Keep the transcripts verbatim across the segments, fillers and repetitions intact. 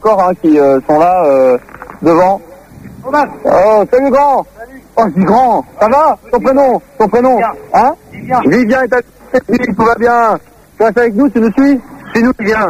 encore hein, qui euh, sont là euh, devant. Oh, salut grand. Salut. Oh, je dis grand. Ça va? Ton prénom? Ton prénom? Hein? Vivien. Vivien est à tout va bien. Tu restes avec nous, tu nous suis? Suis-nous, Vivien.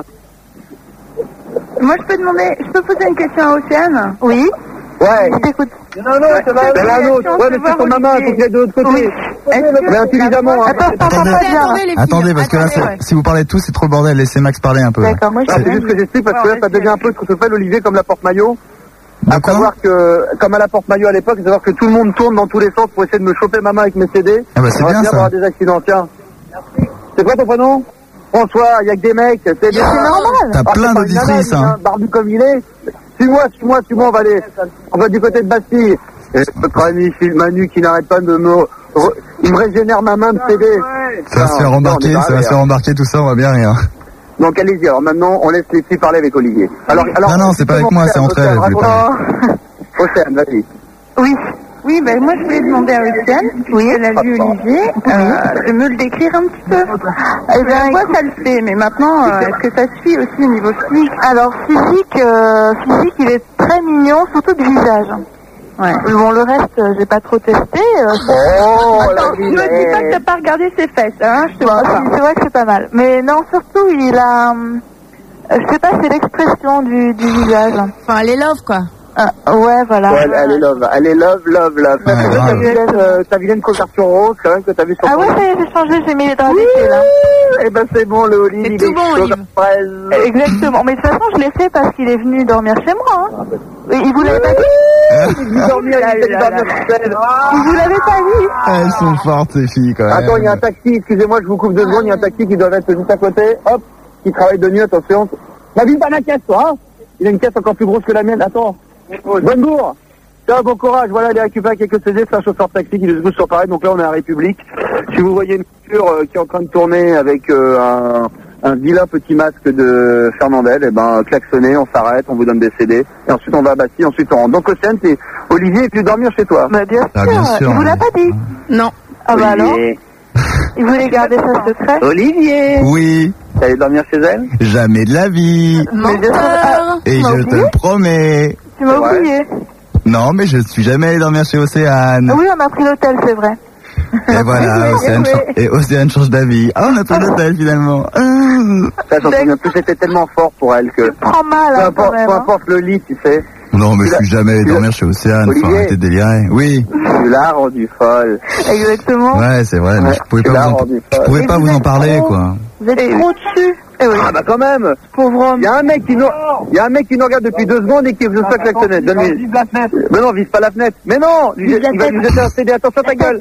Moi, je peux demander, je peux poser une question à Océane? Oui. Ouais. Je t'écoute. Il y en a un autre, c'est un autre. Ouais, mais c'est ton maman, il faut qu'il aille de l'autre côté. Oui. Mais intelligemment. Hein. Attends, attends, Attendez, pas bien. attendez, attendez, parce que là, Attendez, c'est- ouais. si vous parlez de tout, c'est trop le bordel. Laissez Max parler un peu. D'accord, moi je C'est juste que j'explique parce que là, ça devient un peu ce que se fait l'Olivier comme la porte-maillot. À D'accord. savoir que, comme à la porte-maillot à l'époque, à savoir que tout le monde tourne dans tous les sens pour essayer de me choper ma main avec mes C D. Ah bah, c'est On va bien, finir ça. par avoir des accidents, tiens. C'est quoi ton prénom? François, il y a que des mecs, c'est bien. C'est normal. T'as Ah, plein c'est pas d'auditrices, une nana, hein. hein, barbu comme il est. Suis-moi, suis-moi, suis-moi, on va aller, on va du côté de Bastille. Et notre ami Manu qui n'arrête pas de me, re- il me régénère ma main de C D. Ça va se faire Non, embarquer, on est ça va barré, se faire hein. embarquer tout ça, on va bien rire. Donc allez-y, alors maintenant, on laisse les filles parler avec Olivier. Alors, alors, Non, non, c'est pas avec moi, c'est entre elles, Océane, je voulais raconte- Océane, vas-y. Oui. Oui, ben moi je voulais demander à Océane, oui, elle a vu Olivier, euh, de me le décrire un petit peu. Eh bien, quoi ça le fait, mais maintenant, euh, est-ce que ça suit aussi au niveau physique? Alors, physique, euh, physique, il est très mignon, surtout de visage. Ouais. Bon, le reste, euh, j'ai pas trop testé. euh, Oh, Attends, je me dis pas que t'as pas regardé ses fesses, hein, je te bon, vois pas. si, c'est vrai que c'est pas mal. Mais non, surtout, il a... hum, je sais pas, c'est l'expression du, du visage. Enfin, les love, quoi. Ah, ouais, voilà. Ouais, elle, elle est love, elle est love, love, love. Ouais, T'as vu grave. ta vilaine, euh, ta vilaine couverture rose, quand même, que t'as vu sur Ah ton- ouais, ça y est, j'ai changé, j'ai mis les draps d'été, là. Eh ben, c'est bon, le Olive, C'est il tout est bon, chaud Olive. comme fraise. Exactement. Mais de toute façon, je l'ai fait parce qu'il est venu dormir chez moi. Hein. Il vous l'avait pas dit? Il veut dormir, il veut dormir sur scène. Il vous l'avait pas dit? Ah, elles sont fortes, ces filles, quand même. Attends, il y a un taxi, excusez-moi, je vous coupe deux secondes, il y a un taxi qui doit être juste à côté, hop, qui travaille de nuit, attention. N'abîme pas la caisse, toi, hein. Il a une caisse encore plus grosse que la mienne, attends. Bonjour. Tiens, bon courage, voilà, il a récupéré quelques C D, c'est un chauffeur de taxi qui nous pousse sur Paris, donc là on est à République. Si vous voyez une voiture euh, qui est en train de tourner avec euh, un, un vilain petit masque de Fernandel, eh ben, klaxonnez, on s'arrête, on vous donne des C D, et ensuite on va à Bastille, ensuite on rentre. Donc Océane, c'est Olivier est venu dormir chez toi. Bah, bien sûr. Ah, bien sûr, Il vous l'a oui. pas dit? Non. Ah bah alors? Olivier. Il voulait garder ça secret? Olivier. Oui, T'es allé dormir chez elle? jamais de la vie. Mais bien sûr. Ah, Et tu m'as je te oublié? le promets. Tu m'as Ouais. oublié. Non, mais je suis jamais allé dormir chez Océane. Oui, on a pris l'hôtel, c'est vrai. Et voilà, Océane, oui. chan- et Océane change d'avis. Ah, on a pris l'hôtel, finalement. Ah. Ça, j'en souviens plus, c'était tellement fort pour elle que... Prends mal, Peu hein, quand importe, même. peu hein. importe le lit, tu sais. Non, mais Tu je suis l'as- jamais allé tu l'as- dormir chez Océane. Faut Olivier. arrêter de délirer. Oui. Tu l'as rendu folle. Exactement. Ouais, c'est vrai, mais Ouais, je pouvais tu pas l'as vous en, rendu je folle. pouvais Et pas vous vous en êtes parler, trop- quoi. Vous êtes trop dessus. Eh oui. Ah bah quand même. Pauvre homme. Il y a un mec qui nous, il y a un mec qui nous regarde depuis deux secondes et qui veut pas klaxonner. Donne-lui. Mais non, vise pas la fenêtre. Mais non, lui, Vise la il va tête. nous jeter un C D. Attention ta gueule.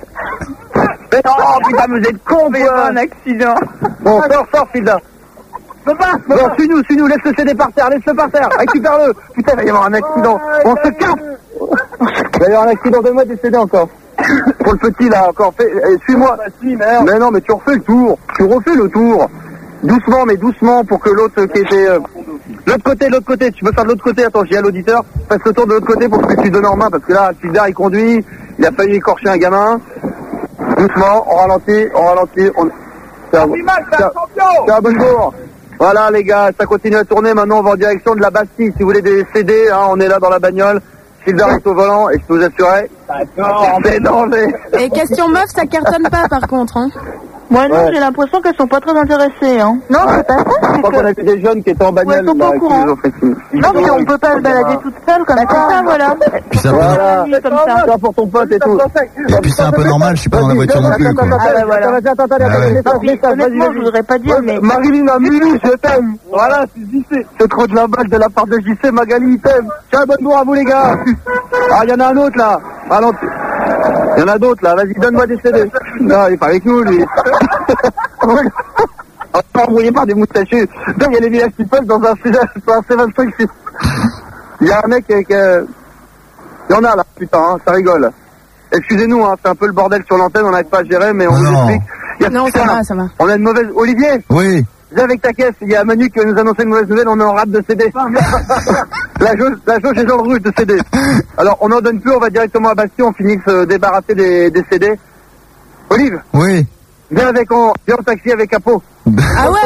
Mais non, putain, mais vous êtes con, Il y a quoi. un accident. Bon, sors, sors, Filda. Bon, suis-nous, suis-nous, laisse le C D par terre, laisse-le par terre, récupère-le. Putain, il va y avoir un accident. On se casse. Il va y avoir un accident, donne-moi des C D encore. Pour le petit, là, encore, fais, eh, suis-moi. Mais non, mais tu refais le tour. Tu refais le tour. Doucement, mais doucement, pour que l'autre qui était... euh, l'autre côté, l'autre côté, tu peux faire de l'autre côté. Attends, je dis à l'auditeur, passe le tour de l'autre côté pour que tu donnes en main, parce que là, Filda, il conduit, il a failli écorcher un gamin. Doucement, on ralentit, on ralentit, on... C'est un, c'est un, c'est un bon jour. Voilà les gars, ça continue à tourner, maintenant on va en direction de la Bastille. Si vous voulez des C D, hein, on est là dans la bagnole. Filda reste au volant et je peux vous assurer, c'est danger. Et question meuf, ça cartonne pas, par contre, hein. Moi, non, Ouais. j'ai l'impression qu'elles sont pas très intéressées, hein. Non, c'est pas ça, Je c'est crois qu'on a que... vu des jeunes qui étaient en Ouais, bagnole. ils sont pas là, au qui courant. nous ont fait signe. Non, mais on peut pas se balader toute seule comme ça, voilà. Puis c'est un peu, Voilà, Comme ça. ça pour ton pote et tout. et puis c'est un peu normal, je suis pas dans la voiture non plus, quoi. Ah, bah, voilà. Vas-y, attends, attends, Ah ouais. attends, Puis, honnêtement, je voudrais pas dire, mais... Marilyn a Mimi, je t'aime. Voilà, c'est J C. C'est trop de la balle de la part de J C. Magali, il t'aime. Tiens, bonne journée à vous, les gars. Ah, il y en a un autre, là. Ralenti. Il y en a d'autres, là. Vas-y, donne-moi des C D. Non, il est pas avec nous, lui. On est pas embrouillé par des moustachus. Donc, il y a les villages qui peuvent dans un C vingt-cinq. Il y a un mec avec... euh, il y en a, là, putain, hein, ça rigole. Excusez-nous, hein, c'est un peu le bordel sur l'antenne, on n'arrive pas à gérer, mais on Non, vous non. explique. Il y a- Non, ça putain, va, ça va. On a une mauvaise... Olivier, Oui. viens avec ta caisse, il y a Manu qui va nous annoncer une mauvaise nouvelle, on est en rate de C D. la jauge, la jauge est dans le rouge de C D. Alors, on n'en donne plus, on va directement à Bastille, on finit de se débarrasser des, des C D. Olive, Oui. viens avec en, viens en taxi avec Apo. Ah ouais, ouais, ouais.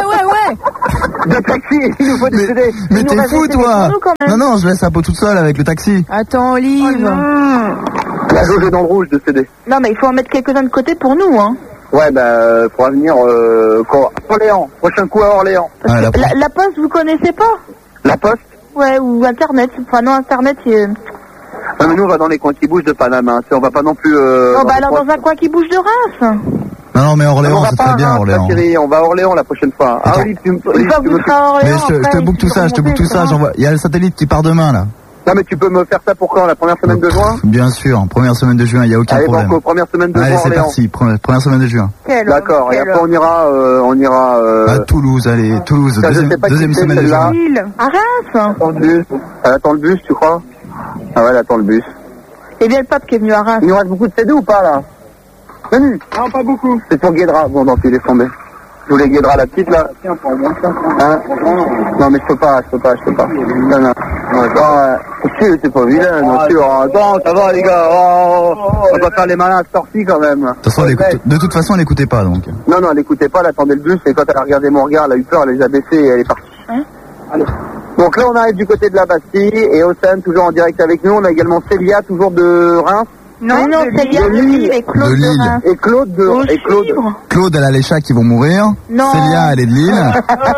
De taxi, il nous faut des Mais, C D. mais Il nous t'es reste fou, des C D toi. pour nous, quand même. Non, non, je laisse la peau toute seule avec le taxi. Attends, Olive. La jauge est dans le rouge de C D. Non, mais il faut en mettre quelques-uns de côté pour nous, hein. Ouais, bah, euh, faudra venir, euh, quand... Orléans. Prochain coup à Orléans. Parce Ouais, que la- la, la poste, vous connaissez pas? La Poste? Ouais, ou Internet. Enfin, non, Internet, c'est... Non, mais nous, on va dans les coins qui bougent de Paname, hein. On va pas non plus, euh... Non, dans bah les alors coins- dans un coin qui bouge de Reims. Non, non, mais on Orléans, va c'est pas très à bien, Reims, Orléans. Thierry, on va à Orléans la prochaine fois. Ah, Attends. Olive, tu me... Une fois Olive, que tu vous me... serez à Orléans, Mais je te, je te après, book tu tout ça, je te book tout ça. remonter, j'envoie- Il y a le satellite qui part demain, là. Non, mais tu peux me faire ça pour quand? La première semaine de juin? Bien sûr, première semaine de juin, il n'y a aucun Allez, problème. Banco, première semaine de Allez, juin, c'est Orléans. parti, première, première semaine de juin. Quelle- D'accord, et quelle- après on ira, euh, on ira, euh... À Toulouse, allez, Toulouse, Ça, je deuxième, sais pas qui deuxième c'est, semaine de celle-là. juin. Lille. À Reims. attend le bus. Elle attend le bus, tu crois? Ah ouais, elle attend le bus. C'est bien le pape qui est venu à Reims. Il nous reste beaucoup de C D ou pas, là? Manu? Non, pas beaucoup. C'est pour Guédra. Bon, donc il est tombé. Je voulais Guédra, la petite, là. Hein? Non, mais je peux pas, je peux pas, je peux pas. Non, non. Non, attends, euh... si, c'est pas vilain, non, sûr. Attends, ça va, les gars. Oh, on va pas faire les malins sortis, quand même. De toute façon, elle écoute- de toute façon, elle n'écoutait pas, donc. Non, non, elle écoutait pas, elle attendait le bus, et quand elle a regardé mon regard, elle a eu peur, elle les a baissés et elle est partie. Hein? Allez. Donc là, on arrive du côté de la Bastille, et Océane, toujours en direct avec nous. On a également Célia, toujours de Reims, Non, non, c'est Lille de Lille. et Claude De de Lille. Reims. et Claude de... Au et Claude. Chibre. Claude, elle a les chats qui vont mourir. Non. Célia, elle est de Lille.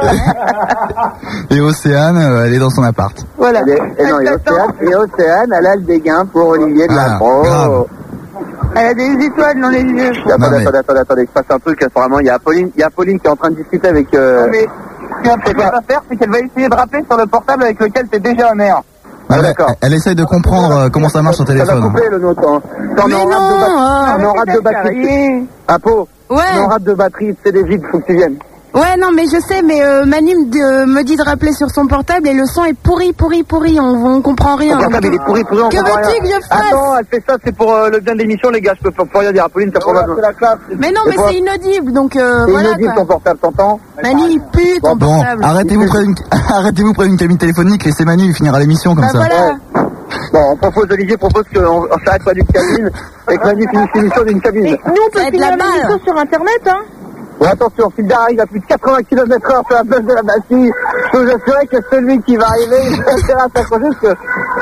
Et Océane, euh, elle est dans son appart. Voilà. Elle est- et non, et Océane, et Océane, elle a le dégain pour Olivier de Ah, la Pro. grave. Elle a des étoiles dans les yeux. Attendez, Non, mais- attendez, attendez, attendez, il se passe un truc, apparemment, il y a Apolline, il y a Apolline qui est en train de discuter avec... Euh... Mais ce qu'elle va faire, c'est qu'elle va essayer de rappeler sur le portable avec lequel t'es déjà un air. Ah, Elle, d'accord. elle essaye de comprendre euh, comment ça marche au Ça va téléphone. couper le nôtre, hein. T'en Mais es en rate de non, batterie. ah. T'en es en rate de batterie. À Pau. Ouais. T'en es en rate de batterie, c'est des vides, faut que tu viennes. Ouais, non, mais je sais, mais euh, Manu me, dit- euh, me dit de rappeler sur son portable et le son est pourri, pourri, pourri. On, on comprend rien. Ton portable, il est pourri, pourri, on Que comprend rien. veux-tu que je fasse? Attends, elle fait ça, c'est pour euh, le bien de l'émission, les gars, je peux pas rien dire. Apolline, t'as pas besoin. Mais non, Et mais quoi c'est inaudible, donc euh, C'est voilà inaudible quoi. ton portable, t'entends? Manu, il pue ton Bon, portable. arrêtez-vous près d'une, arrêtez-vous près d'une cabine téléphonique, laissez Manu, il finira l'émission comme Bah ça. voilà. Bon, on propose, Olivier propose qu'on on s'arrête pas d'une cabine et que Manu finisse l'émission d'une cabine. Nous, on Ça peut va être finir la balle. l'émission sur Internet, hein. Ouais, attention, Phil arrive à plus de quatre-vingts kilomètres heure sur la place de la Bastille. Je peux vous assurer que celui qui va arriver, il a intérêt à s'accrocher parce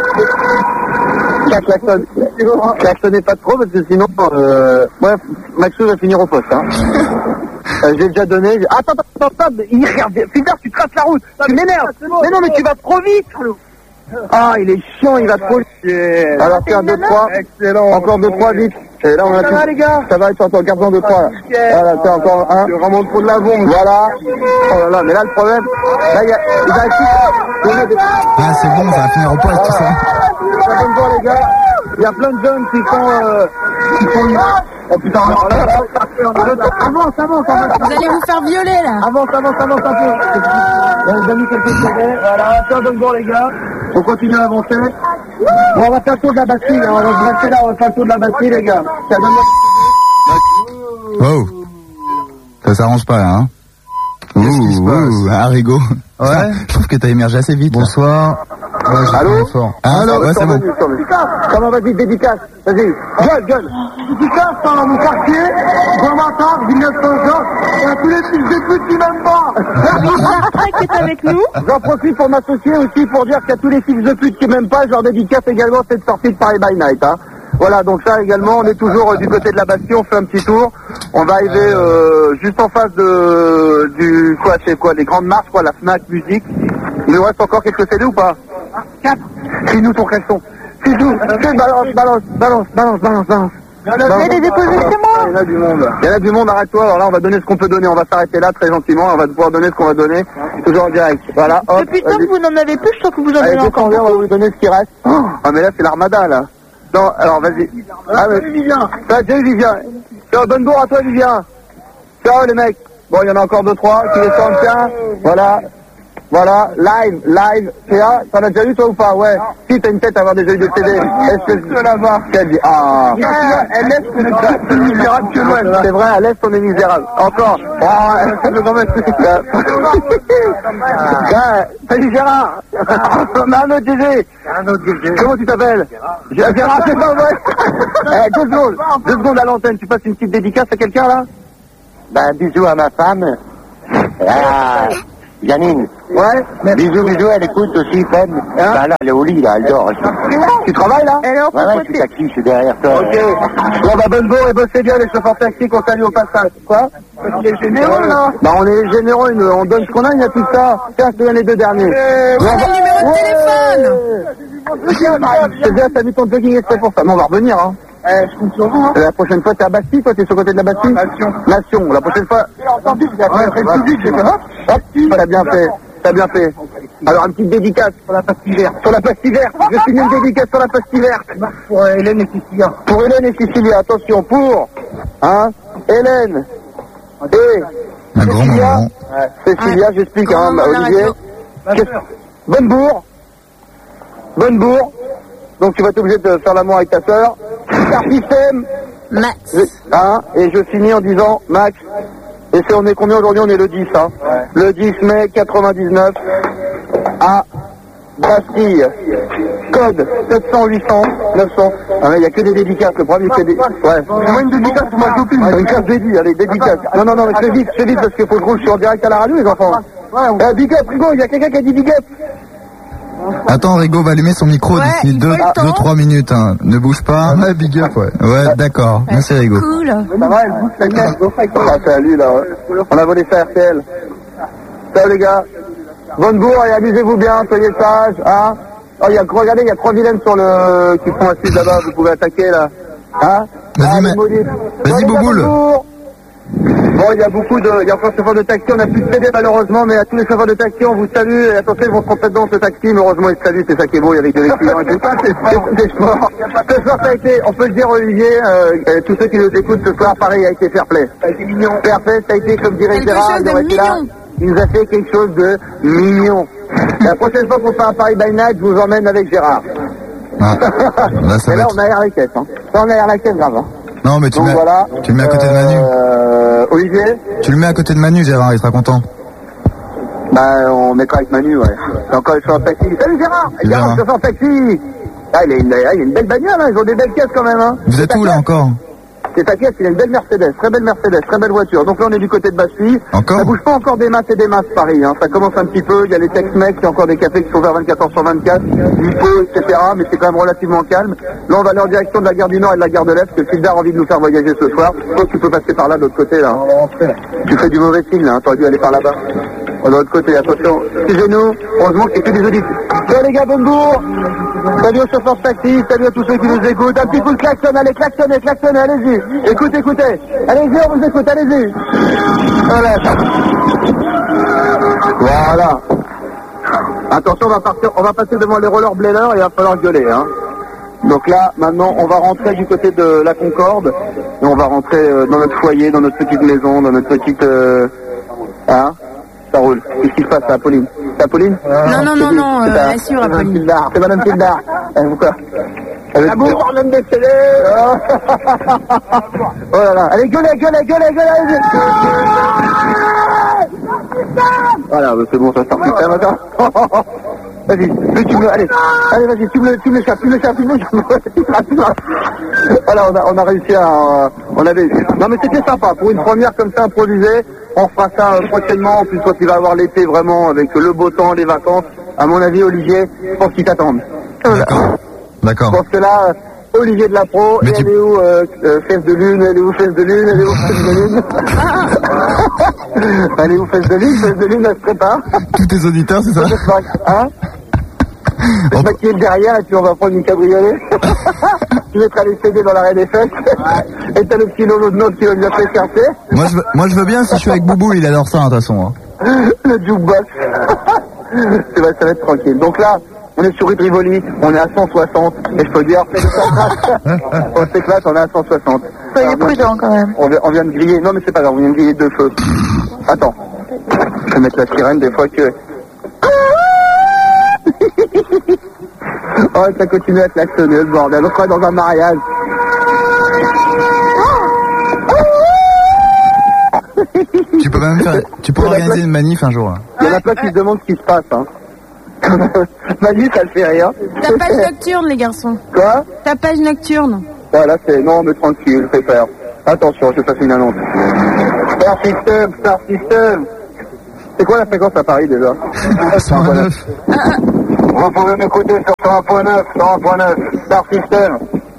que... Klaxonne. Klaxonnez pas trop parce que sinon, euh... bref, Maxou va finir au poste, hein. Euh, j'ai déjà donné. j'ai- Attends, attends, attends, attends, il regarde. Phildar, tu traces la route. Tu m'énerves. Mais non, mais tu vas trop vite. Ah, il est chiant, il va trop vite. Alors, tiens, deux, trois. Excellent. Encore deux, trois, vite. Et là, on a Ça tout- va, les gars? Ça va, tu entends, garde-en deux, trois. Là. Voilà, tiens, encore un. Tu remontes trop de la bombe. Voilà. Oh là là, mais là, le problème, là, il y a, il va être... Ah, c'est bon, ça va finir au poste, tout ça. Ça donne pas, les gars. Il y a plein de jeunes qui sont, euh, qui sont... Oh putain, alors là, là, avance, avance, avance. Vous allez vous faire violer là. Avance, avance, avance un peu. On vous a mis quelques secondes. Voilà, tiens, donne bon, les gars. On continue à avancer. Bon, on va faire le tour de la Bastille, hein. On va se rester là, on va faire le tour de la Bastille, les gars. Tiens, donne-moi. Oh. Ça s'arrange pas, là, hein. Qu'est-ce qui se Ouh, passe ouh, Arrigo. Ouais. Putain, je trouve que t'as émergé assez vite. là. Bonsoir. Ouais, j'ai Allô fait un effort. Allô, ouais, c'est bon. Comment vas-y, dédicace. Vas-y, gueule, gueule. Dédicace dans mon quartier, dans ma table, Villeneuve-Saint-Jean, et à tous les fils de pute qui m'aiment pas. Richard Trek est avec nous. J'en profite pour m'associer aussi pour dire qu'à tous les fils de pute qui m'aiment pas, je leur dédicace également cette sortie de Paris by Night, hein. Voilà, donc ça également, on est toujours euh, du côté de la Bastille, on fait un petit tour. On va arriver euh, juste en face de du quoi, c'est quoi, des grandes marches, quoi, la Fnac Musique. Il nous reste encore quelques C D ou pas? Quatre. Crie-nous ton caleçon. Crie-nous, Crie, balance, balance, balance, balance, balance, balance. Il y a des déposés chez moi. Il y en a du monde. Il y en a du monde, arrête-toi. Alors là, on va donner ce qu'on peut donner. On va s'arrêter là très gentiment. On va pouvoir donner ce qu'on va donner. Toujours en direct. Voilà, hop. Depuis tant vas-y. que vous n'en avez plus, je trouve que vous en Allez, avez encore descendez, on va beaucoup. vous donner ce qui reste. Oh, ah, mais là, c'est l'armada, là. Non, alors, vas-y. Ah, mais... Vivien. Salut, Vivien. Tiens, bonne bourre à toi, Vivien. Ciao, les mecs. Bon, il y en a encore deux, trois qui descendent, tiens. Voilà. Voilà, live, live. Théa, t'en as déjà eu, toi, ou pas? Ouais. Si, t'as une tête à avoir déjà eu des C D. Est-ce que là-bas? Quel dit, ah. Elle laisse que le misérable que moi. C'est vrai, à l'Est, on est misérable. Encore. Oh, le grand mec. Salut, Gérard. On a un autre G G. Un autre G G. Comment tu t'appelles? Gérard, c'est pas vrai. Eh, deux secondes. Deux secondes à l'antenne. Tu passes une petite dédicace à quelqu'un, là? Ben, bisous à ma femme. Ah. Janine. Ouais. Bisous, bisous, elle écoute aussi, Femme. Hein Bah là, elle est au lit, là, elle dort. Tu travailles là? Alors, Ouais, ouais, je suis taxi, je suis derrière toi. Ok. Bon bah bonne bourre et bossez bien les chauffeurs taxi qu'on salue au passage. Quoi? Les généraux là? Bah on est les généraux, une- on donne ce qu'on a, il n'y a plus que ça. Tiens, je te donne les deux derniers. Voilà le numéro de téléphone. C'est bien, t'as mis ton jogging exprès pour ça. Mais on va revenir hein. Eh, je compte sur vous, hein. La prochaine fois t'es à Bastille, toi t'es sur le côté de la Bastille? Nation. Nation, la prochaine fois. J'ai entendu, vous avez fait le public, j'ai fait hop. Hop, t'as bien fait, t'as bien fait. Alors une petite dédicace Sur la pastille verte. sur la pastille verte. Je signe une dédicace sur la pastille verte. Pour euh, Hélène et Cécilia. Pour Hélène et Cécilia, attention, pour, hein, Hélène et Un grand Cécilia, moment. Cécilia, j'explique, hein, Grand moment de la Olivier. radio. Qu'est-ce- Bonne bourre, bonne bourre, donc tu vas être obligé de faire l'amour avec ta sœur. Star System, Max. je- hein, et je finis en disant, Max, et c'est, on est combien aujourd'hui? On est le dix, hein. Le dix mai quatre-vingt-dix-neuf, à Bastille. Code sept cents huit cents neuf cents. Ah, il n'y a que des dédicaces, le premier c'est des... Ouais. Moi une dédicace pour ma copine. Une carte dédiée, allez, dédicace. Non, non, non, mais fais vite, fais vite parce qu'il faut que je roule, je suis en direct à la radio, les enfants. Eh, big up, Rigo, il y a quelqu'un qui a dit big up. Attends, Rigo va allumer son micro Ouais, d'ici il faut le temps. deux trois minutes. Hein. Ne bouge pas. Ouais, big up, ouais. Ouais, d'accord. Merci, Rigo. Cool. Ça va, elle bouge la caisse. Ah, salut, là. On a volé ça R T L. Salut, les gars. Bonne bourre et amusez-vous bien, soyez sages, hein. Oh, il y a, regardez, il y a trois vilaines sur le, qui font assise là-bas, vous pouvez attaquer, là. Hein? Vas-y, Ah, mais- les maudites. vas-y, Bon, les gars, Bouboule. bonne bourre. Bon, il y a beaucoup de, il y a encore chauffeurs de taxi, on a plus de C D malheureusement, mais à tous les chauffeurs de taxi, on vous salue, et attention, ils vont se rentrer dedans ce taxi, mais heureusement, ils se saluent, c'est ça qui est beau, avec des clients et tout. C'est sport. Ce soir, ça a été, on peut le dire, Olivier, euh, euh, tous ceux qui nous écoutent ce soir, pareil, a été fair play. Ça a été mignon. Fair play, ça a été, comme dirait Quelque Gérard, chose il de aurait été là. mignon. Il nous a fait quelque chose de mignon. La prochaine fois qu'on fait un Paris by Night, je vous emmène avec Gérard. Ah. Là, ça Et va là, être... on a air la caisse, hein. Là, on a air la caisse, grave, hein. Non, mais tu, Donc mets... voilà. tu le mets à côté de Manu. Euh, Olivier? Tu le mets à côté de Manu, Gérard, il sera content. Bah, on mettra avec Manu, ouais. C'est encore le chauffeur de taxi. Salut Gérard! Salut, Gérard, Gérard. chauffeur de taxi! Ah, il a une, ah, il a une belle bagnole, hein. Ils ont des belles caisses quand même, hein. Vous C'est êtes ta où, là, caisse. encore? C'est ta caisse, il a une belle Mercedes, très belle Mercedes, très belle voiture. Donc là, on est du côté de Bastille. Encore? Ça bouge pas encore des masses et des masses, Paris, hein. Ça commence un petit peu. Il y a les Tex-Mex, il y a encore des cafés qui sont ouverts vingt-quatre heures sur vingt-quatre, Lipo, et cetera. Mais c'est quand même relativement calme. Là, on va aller en direction de la gare du Nord et de la gare de l'Est, parce que Sildar a envie de nous faire voyager ce soir. Toi, tu peux passer par là, de l'autre côté, là. Tu fais du mauvais signe, là. Hein. T'aurais dû aller par là-bas. De l'autre côté, attention. Excusez-nous. Heureusement que c'est que des auditeurs. Salut les gars, bonne bourre. Salut aux chauffeurs de taxi. Salut à tous ceux qui nous écoutent. Un petit coup de klaxon. Allez, klaxonnez, klaxonnez. Allez-y. Écoutez, écoutez. Allez-y, on vous écoute. Allez-y. Voilà. Voilà. Attention, on va partir, on va passer devant les rollerbladers et il va falloir gueuler, hein. Donc là, maintenant, on va rentrer du côté de la Concorde et on va rentrer euh, dans notre foyer, dans notre petite maison, dans notre petite... Euh, hein, ça roule. Qu'est-ce qui se passe, c'est Apolline? C'est Apolline? Non, non, non, non, C'est euh, ta- assure, c'est Madame Apolline. Tildar. C'est Madame Tildar. Eh, pourquoi? La bourre, on aime des télés. Oh là là. Allez, gueulez, gueulez, gueulez, gueulez, allez. Voilà, bah, c'est bon, ça sort. Putain, attends. Vas-y, lui, tu me... Allez, allez, vas-y, tu me, tu me l'échappes, tu me l'échappes, tu me l'échappes. Voilà, on a, on a réussi à... euh, on avait... Non, mais c'était sympa. Pour une première comme ça, improvisée, on fera ça euh, prochainement. En plus, toi, tu vas avoir l'été vraiment avec le beau temps, les vacances. À mon avis, Olivier, je pense qu'ils t'attendent. D'accord. D'accord. Je pense que là, euh, Olivier de la Pro, Mais et tu- elle est où, euh, euh, fesse de lune, elle est où, fesse de lune, elle est où, fesse de lune. Elle est où, fesse de lune, fesse de lune, elle se prépare. Tous tes auditeurs, c'est ça? Hein? Je vais maquiller le derrière et puis on va prendre une cabriolet. Tu mettras les C D dans l'arrêt des fesses. Et t'as le petit Lolo de note qui va bien faire écarter. Moi je, veux, moi, je veux bien si je suis avec Boubou, il adore ça, hein, de toute façon. Hein. Le jukebox. Ça va, ça va être tranquille. Donc là, on est sur rue de Rivoli, on est à cent soixante, et je peux dire, on s'éclate, on est à cent soixante. Soyez Alors, prudents quand même. On vient, on vient de griller, non mais c'est pas grave, on vient de griller deux feux. Attends, je vais mettre la sirène des fois que... Oh, ça continue à klaxonner, le bordel, on croit dans un mariage. Tu peux même faire, tu peux organiser une manif un jour. Là. Il y en a plein qui se demandent ce qui se passe, hein. Manu, ça le fait rien. Tapage nocturne, les garçons. Quoi? Tapage nocturne. Voilà, c'est... Non, mais tranquille, fais faire. Attention, je passe une annonce. Star System, Star System. C'est quoi la fréquence à Paris déjà? cent un neuf. Vous pouvez m'écouter sur cent un point neuf, cent un point neuf, Star System.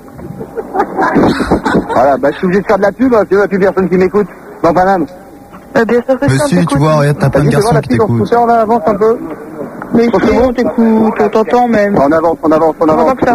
Voilà, bah je suis obligé de faire de la pub, hein, tu vois, plus personne qui m'écoute. Dans Paname. Euh, bien sûr que si, on Monsieur, tu t'écoute. vois, regarde, t'as plein de Vas-y, fais voir garçons la qui pub en t'écoutent. scooter là, avance un peu. Mais Oh, c'est si, bon on t'écoute, on t'entend même. On avance, on avance, on On avance. voit que ça.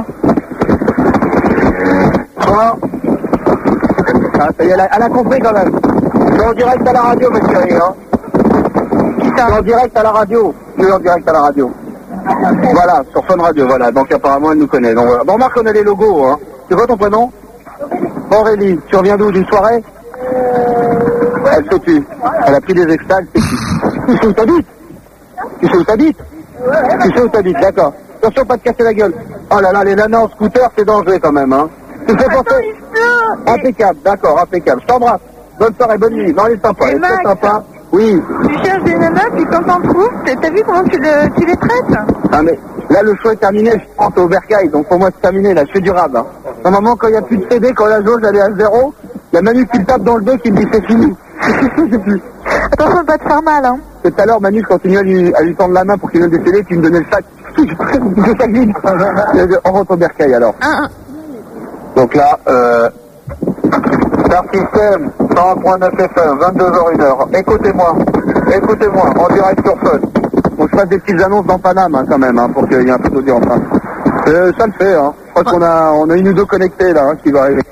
Toi Ah, ça y est, elle a, elle a compris quand même. Je suis en direct à la radio, ma chérie, hein. Qui Je ça? suis en direct à la radio. Je suis en direct à la radio. Voilà, sur Fun Radio, voilà. Donc apparemment, elle nous connaît. Donc, voilà. Bon, Marc, on a les logos, hein. C'est quoi ton prénom? Aurélie. Tu reviens d'où? D'une soirée? Elle se tue. Elle a pris des extras, elle se tue. Tu sais où t'habites? Tu sais où t'habites? Tu sais où t'habites, d'accord. Attention, pas de casser la gueule. Oh là là, les nanas en scooter, c'est dangereux quand même, hein. Tu me fais penser? Impeccable, d'accord, impeccable. Je t'embrasse. Bonne soirée, bonne nuit. Non, elle est sympa, elle est très sympa. Oui. Tu cherches des nanas, puis quand t'en trouves, t'as vu comment tu, le, tu les traites? Ah mais là le show est terminé, je rentre au bercail, donc pour moi c'est terminé, là je fais du rap. Hein. Normalement quand il n'y a plus de C D, quand la jauge elle est à zéro, il y a Manu qui me tape dans le dos qui me dit c'est fini. Je sais plus. Attention de pas te faire mal, hein. Tout à l'heure Manu je continuais à lui, à lui tendre la main pour qu'il donne des C D, puis il me donnait le sac. Le sac vide. On rentre au bercail alors. Donc là, euh... Star System, cent un point neuf F M, vingt-deux heures une heure. Écoutez-moi, écoutez-moi, en direct sur Fun. Faut que je fasse des petites annonces dans Paname hein, quand même, hein, pour qu'il y ait un peu d'audience. Hein. Euh, ça le fait, hein. Je crois qu'on a, on a une ou deux connectés là hein, qui va arriver.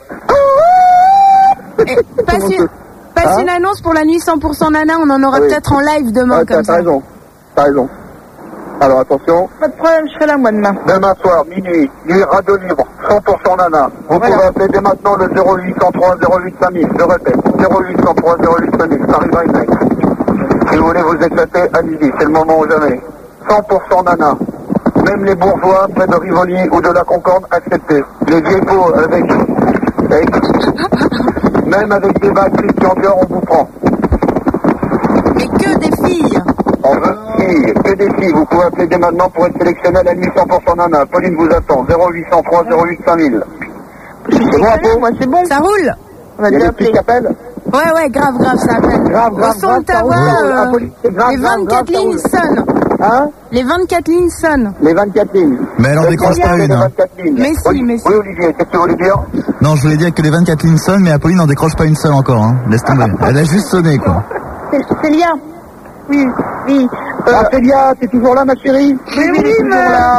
Et passe une, passe Hein une annonce pour la nuit cent pour cent Nana, on en aura Oui. peut-être en live demain Ouais, comme t'as ça. raison, t'as raison. Alors attention, Pas de problème, je serai là moi demain. demain soir, minuit, nuit radio libre, cent pour cent Nana. Vous Voilà. pouvez appeler dès maintenant le zéro huit cent trois zéro huit cinq mille. Je répète, zéro huit cent trois zéro huit cinq mille. Ça arrivera une mec. Si vous voulez vous éclater, allez-y, c'est le moment ou jamais. cent pour cent Nana. Même les bourgeois près de Rivoli ou de la Concorde, acceptés. Les vieilles peaux avec, avec... Même avec des bagues Christian Dior, on vous prend. Mais que des filles. On veut filles, que des filles. Vous pouvez appeler dès maintenant pour être sélectionné à la nuit cent pour cent Nana. Pauline vous attend. zéro huit cent trois zéro huit cinq mille. Je suis C'est bon, sélectionnée, Apo moi c'est bon. Ça roule. On va Il y a déjà des petits appeler. qui appellent. Ouais, ouais, grave, grave, ça appelle. Grave, grave, Au son grave, de ta ça roule, voix, ça roule. euh, Ah, Pauline, c'est grave, les grave, vingt-quatre grave, ça lignes roule. sonnent. Hein? Les vingt-quatre lignes sonnent. Les vingt-quatre lignes. Mais elle en Le décroche premier, pas c'est une, les hein. vingt-quatre lignes. Mais si, oui, mais si. Oui, Olivier, qu'est-ce que tu voulais dire? Non, je voulais dire que les vingt-quatre lignes sonnent, mais Apolline n'en décroche pas une seule encore. Hein. Laisse tomber. Elle a juste sonné, quoi. C'est Célia. Oui, oui. Euh, Ah, Célia, t'es toujours là, ma chérie? mais oui, mais...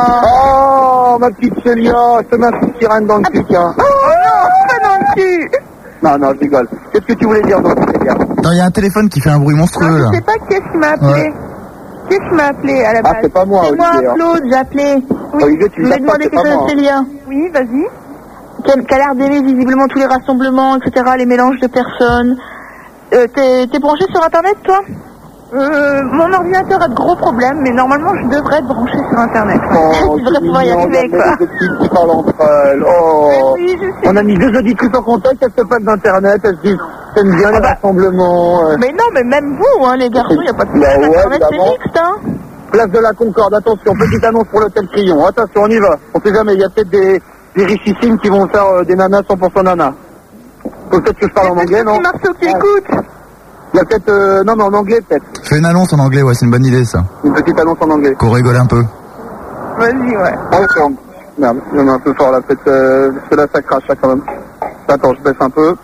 Oh, ma petite Célia, je te mets un petit sirène dans le cul, tiens. Oh non, pas non plus. Non, non, je rigole. Qu'est-ce que tu voulais dire, donc, Célia? Non, il y a un téléphone qui fait un bruit monstrueux, Non, là. je sais pas qui est-ce qui m'a appelé. Ouais. Qui est-ce qui m'a appelé à la base? Ah, c'est pas moi, C'est moi, Olivier, hein. Claude, j'ai appelé. Oui. Olivier, tu je me voulais tapes pas, demander c'est quelque pas chose moi, à hein. Célia. Oui, vas-y. Qui qui a l'air d'aimer visiblement tous les rassemblements, et cetera, les mélanges de personnes. Euh, t'es, t'es branché sur Internet, toi? Euh, mon ordinateur a de gros problèmes, mais normalement je devrais être branché sur Internet. Oh, je devrais pouvoir y arriver, quoi. Des petites qui parlent entre elles. Oh. Oui, je sais. On a mis deux auditrices en contact, elles se passent d'Internet, elles se disent, j'aime bien les bah. rassemblements. euh. Mais non, mais même vous, hein, les garçons, il n'y a pas de Bah problème. ouais, Internet, c'est évidemment. mixte, hein. Place de la Concorde, attention, petite annonce pour l'hôtel Crillon. Attention, on y va. On sait jamais, il y a peut-être des, des richissimes qui vont faire euh, des nanas cent pour cent nanas. Faut peut-être que je parle en anglais, non? C'est Marceau qui écoute. Il y a peut-être, euh, non mais en anglais peut-être. Fais une annonce en anglais, ouais, c'est une bonne idée, ça. Une petite annonce en anglais. Qu'on rigole un peu. Vas-y, ouais. Welcome. Merde, il y en a un peu fort là, peut-être, euh, parce que là ça crache là quand même. Attends, je baisse un peu.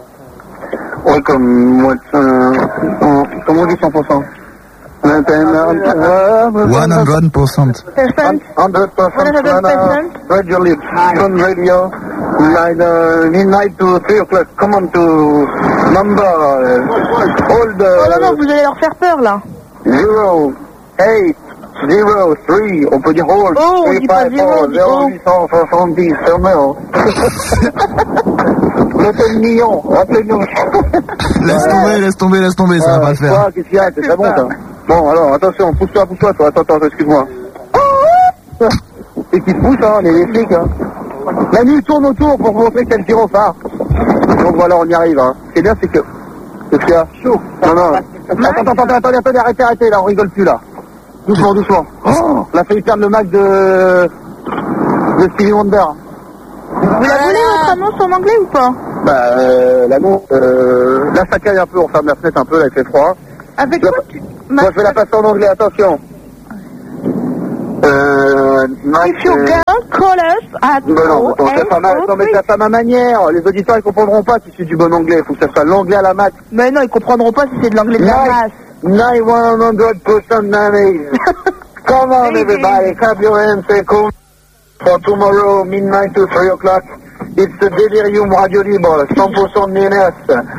Welcome, what's, euh, euh, comment on dit cent pour cent? one hundred percent. Personne. one hundred percent Nana, Radio Lips, Fun Radio, like, uh, midnight to three o'clock, come on to number, uh, all the... Oh non, non, vous allez leur faire peur, là. zero, eight, zero, three, on peut dire all, Oh, on three, dit pas five, zéro, four, on dit zero, oh. huit cent soixante-dix, Samuel. L'hôtel Million, rappelez-nous. Laisse tomber, laisse tomber, laisse tomber, ça va pas le faire. Quoi, qu'est-ce qu'il y a, c'est très bon ça. Bon, alors, attention, pousse-toi, pousse-toi, toi, attends, attends, excuse-moi. C'est qui te pousse, hein, les flics, hein. La nuit tourne autour pour vous montrer quel gyrophare. Donc voilà, on y arrive, hein. Ce qui est bien, c'est que... Qu'est-ce qu'il y a? Chaud. Non, non. Attends, attends, attends, attendez, arrêtez, arrêtez, là, on rigole plus, là. Doucement, doucement. Oh, on a failli perdre le Mac de... de Stevie Wonder. Vous la voulez, votre annonce en anglais ou pas? Bah, euh, l'annonce, euh... là, ça caille un peu, on ferme la fenêtre un peu, là, il fait froid. Avec Là, quoi tu... Moi, je fais la passe en anglais, attention. Euh, Mike, If you euh... can, call us at Ben non, attends, ça fait ma... non, mais ça fait ma manière. Les auditeurs, ils comprendront pas si c'est du bon anglais. Il faut que ça soit l'anglais à la max. Mais non, ils comprendront pas si c'est de l'anglais de la masse. nine hundred percent nannies. Come on, everybody, clap your hands, say cool. For tomorrow, midnight to three o'clock. It's the Delirium Radio Libre, cent pour cent de Nénès.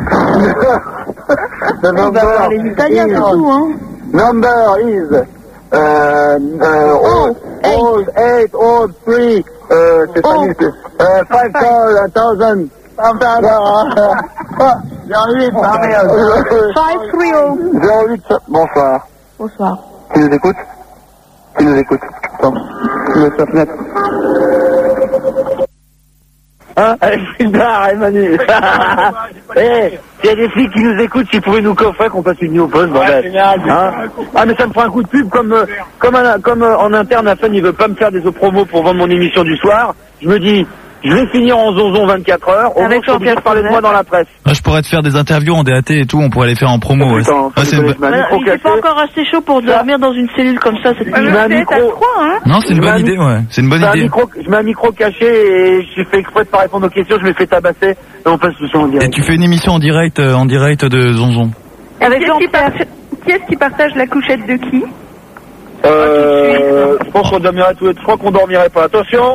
The number les Italiens, is, c'est tout, hein. number is, euh, euh, old, old, eight, old, three, euh, c'est pas nul, euh, five thousand. J'arrive, five three oh. zéro huit, bonsoir. Bonsoir. Tu nous écoutes? Tu nous écoutes. Attends, mets sa fenêtre. Hein? Putain, Emmanuel. Eh, s'il y a des filles qui nous écoutent, s'ils pouvaient nous coffrer qu'on passe une nuit au poste, bordel. Hein? Ah, mais ça me fera un coup de pub, comme, euh, comme, un, comme euh, en interne, la fan, il veut pas me faire des promos pour vendre mon émission du soir. Je me dis, je vais finir en zonzon vingt-quatre heures, au moins je suis obligé de parler de moi dans la presse. Ah, je pourrais te faire des interviews en D A T et tout, on pourrait les faire en promo. Oh, ouais. putain, Ah, c'est une... Voilà, il n'est pas encore assez chaud pour dormir dans une cellule comme ça. C'est Je mets un micro. hein. Non, c'est une Je mets bonne un idée, ouais. C'est une bonne Je mets un idée. micro, je mets un micro caché et j'ai fait exprès de pas répondre aux questions, je me fais tabasser et on passe tout ça en Et direct. tu fais une émission en direct, euh, en direct de Zonzon. Avec Qui est-ce qui, par- qui est-ce qui partage la couchette de qui? Euh, je pense qu'on dormirait tous les trois, qu'on dormirait pas. Attention!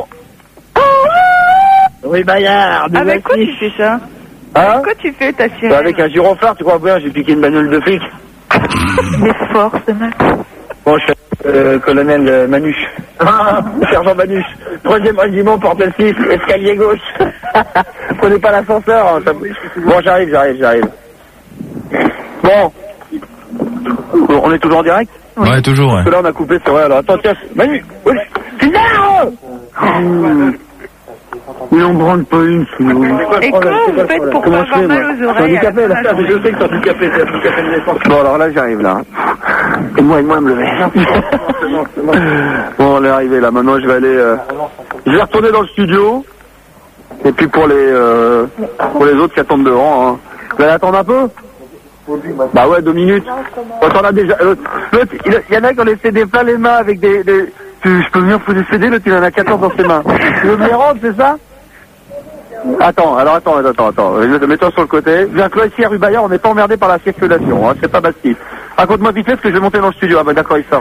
Oui, Bayard, de Avec quoi Massif. tu fais ça? Hein? Avec quoi tu fais ta sirène? Bah, avec un gyrophare, tu crois bien, j'ai piqué une bagnole de flic. Des forces, Max. Bon, je suis euh, colonel euh, Manuche. Sergent Manuche. Troisième régiment, porte six, escalier gauche. Prenez pas l'ascenseur. Hein, ça... Bon, j'arrive, j'arrive, j'arrive. Bon. On est toujours en direct? Ouais, toujours, ouais. Parce que là, on a coupé, c'est vrai. Alors, attends, tiens, Manu. Oui. Finard! Il en branle pas une, sinon. Et comment vous faites pour pas avoir mal aux oreilles? Je suis handicapé, là. Je sais que je suis handicapé, c'est handicapé de naissance. Bon, alors là, j'arrive, là. Aide-moi, aide-moi à me lever. Bon, on est arrivé, là. Maintenant, je vais aller... Euh... Je vais retourner dans le studio. Et puis, pour les euh... pour les autres qui attendent devant, hein. Vous allez attendre un peu? Bah ouais, deux minutes. On t'en a déjà... L'autre, il y en a qui ont les C D plein les mains avec des... des... Tu, je peux venir foutre des C D, l'autre il en a quatorze dans ses mains. Tu veux me les rendre, c'est ça? Attends, alors attends, attends, attends. Mets-toi sur le côté. Viens que là, ici à rue Bayard, on n'est pas emmerdé par la circulation, hein. C'est pas Bastille. Raconte-moi vite fait parce que je vais monter dans le studio. Ah bah d'accord, il sort.